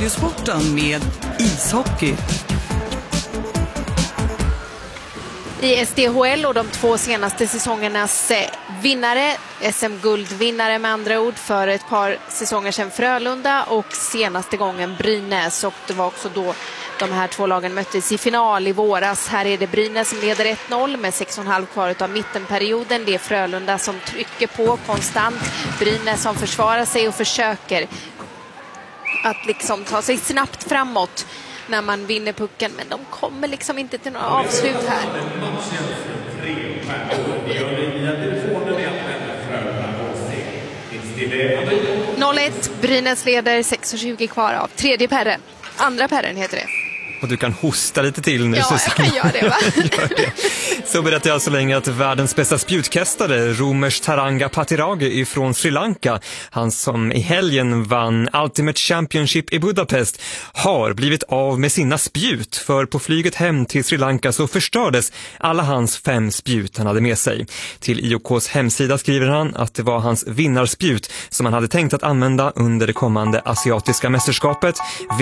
Radiosporten med ishockey. I SDHL och de 2 senaste säsongernas vinnare, SM-guldvinnare med andra ord, för ett par säsonger sedan Frölunda och senaste gången Brynäs, och det var också då de här 2 lagen möttes i final i våras. Här är det Brynäs som leder 1-0 med 6,5 kvar av mittenperioden. Det är Frölunda som trycker på konstant. Brynäs som försvarar sig och försöker att liksom ta sig snabbt framåt när man vinner pucken, men de kommer liksom inte till några avslut här. 0-1, Brynäs leder, 6:20 kvar av tredje perren. Andra perren heter det. Och du kan hosta lite till nu. Ja, jag kan göra det, va? Gör det. Så berättar jag så länge att världens bästa spjutkastare, Romers Taranga Patiragi ifrån Sri Lanka, han som i helgen vann Ultimate Championship i Budapest, har blivit av med sina spjut. För på flyget hem till Sri Lanka så förstördes alla hans 5 spjut han hade med sig. Till IOKs hemsida skriver han att det var hans vinnarspjut som han hade tänkt att använda under det kommande asiatiska mästerskapet.